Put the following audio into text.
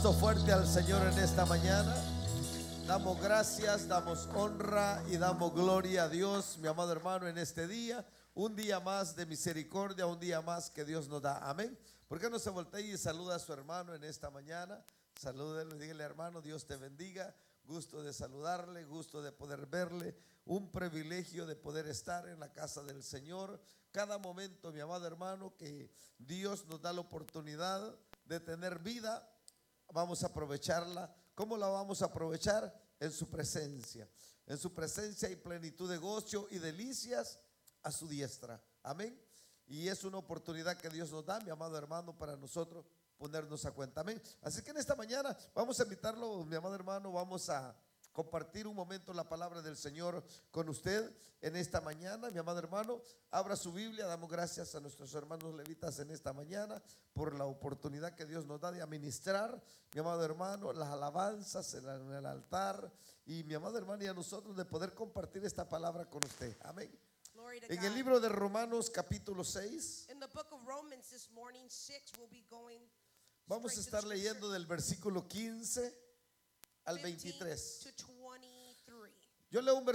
aplauso fuerte al Señor en esta mañana. Damos gracias, damos honra y damos gloria a Dios, mi amado hermano, en este día. Un día más de misericordia, un día más que Dios nos da. Amén. ¿Por qué no se voltea y saluda a su hermano en esta mañana? Salúdele, dígale, hermano, Dios te bendiga. Gusto de saludarle, gusto de poder verle. Un privilegio de poder estar en la casa del Señor. Cada momento, mi amado hermano, que Dios nos da la oportunidad de tener vida, vamos a aprovecharla. ¿Cómo la vamos a aprovechar? En su presencia. En su presencia hay plenitud de gozo y delicias a su diestra. Amén. Y es una oportunidad que Dios nos da, mi amado hermano, para nosotros ponernos a cuenta. Amén. Así que en esta mañana vamos a invitarlo, mi amado hermano, vamos a compartir un momento la palabra del Señor con usted en esta mañana. Mi amado hermano, abra su Biblia. Damos gracias a nuestros hermanos levitas en esta mañana por la oportunidad que Dios nos da de administrar, mi amado hermano, las alabanzas en el altar, y mi amado hermano y a nosotros de poder compartir esta palabra con usted. Amén. En el libro de Romanos capítulo 6 vamos a estar leyendo del versículo 15 al 23. Yo leo un